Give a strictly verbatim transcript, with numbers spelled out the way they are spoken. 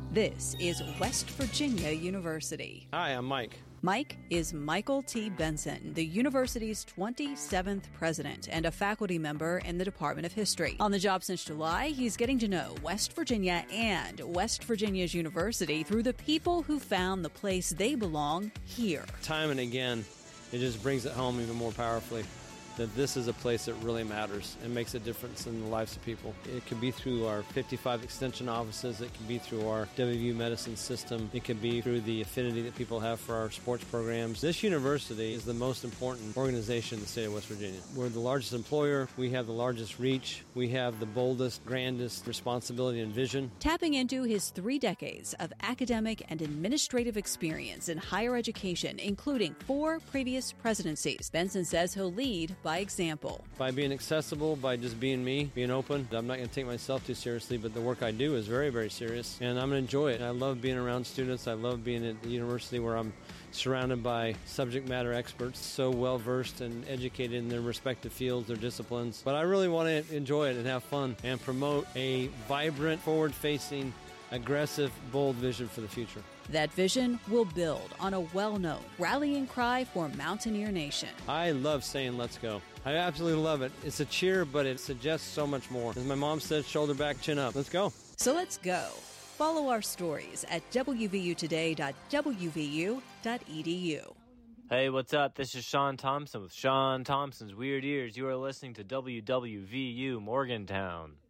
This is West Virginia University. Hi, I'm Mike. Mike is Michael T. Benson, the university's twenty-seventh president and a faculty member in the Department of History. On the job since July, he's getting to know West Virginia and West Virginia's university through the people who found the place they belong here. Time and again, it just brings it home even more powerfully that this is a place that really matters and makes a difference in the lives of people. It could be through our fifty-five extension offices. It could be through our W V U medicine system. It could be through the affinity that people have for our sports programs. This university is the most important organization in the state of West Virginia. We're the largest employer. We have the largest reach. We have the boldest, grandest responsibility and vision. Tapping into his three decades of academic and administrative experience in higher education, including four previous presidencies, Benson says he'll lead by example. By being accessible, by just being me, being open. I'm not going to take myself too seriously, but the work I do is very, very serious, and I'm going to enjoy it. I love being around students. I love being at the university where I'm surrounded by subject matter experts, so well-versed and educated in their respective fields, their disciplines. But I really want to enjoy it and have fun and promote a vibrant, forward-facing, aggressive, bold vision for the future. That vision will build on a well-known rallying cry for Mountaineer Nation. I love saying let's go. I absolutely love it. It's a cheer, but it suggests so much more. As my mom said, shoulder back, chin up. Let's go. So let's go. Follow our stories at w v u today dot w v u dot e d u. Hey, what's up? This is Sean Thompson with Sean Thompson's Weird Ears. You are listening to W W V U Morgantown.